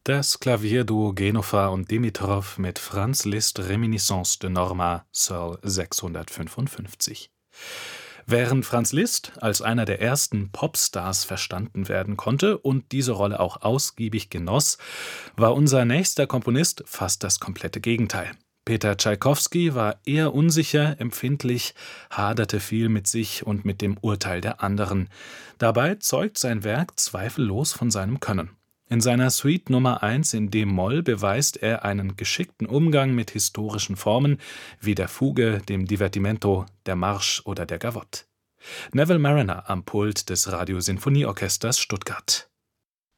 Das Klavierduo Genofar und Dimitrov mit Franz Liszt Reminiscence de Norma Searle 655. Während Franz Liszt als einer der ersten Popstars verstanden werden konnte und diese Rolle auch ausgiebig genoss, war unser nächster Komponist fast das komplette Gegenteil. Peter Tschaikowski war eher unsicher, empfindlich, haderte viel mit sich und mit dem Urteil der anderen. Dabei zeugt sein Werk zweifellos von seinem Können. In seiner Suite Nummer 1 in d-Moll beweist er einen geschickten Umgang mit historischen Formen wie der Fuge, dem Divertimento, der Marsch oder der Gavotte. Neville Marriner am Pult des Radiosinfonieorchesters Stuttgart.